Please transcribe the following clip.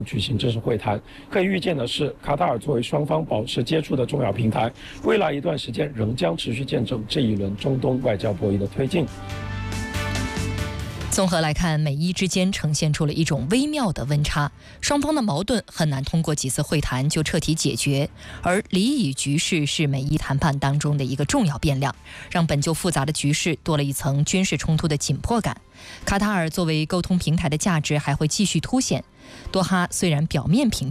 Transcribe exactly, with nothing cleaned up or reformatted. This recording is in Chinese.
举行正式会谈。可以预见的是，卡塔尔作为双方保持接触的重要平台，未来一段时间仍将持续见证这一轮中东外交博弈的推进。 综合来看，美伊之间呈现出了一种微妙的温差，双方的矛盾很难通过几次会谈就彻底解决，而离以局势是美伊谈判当中的一个重要变量，让本就复杂的局势多了一层军事冲突的紧迫感。卡塔尔作为沟通平台的价值还会继续凸显。多哈虽然表面平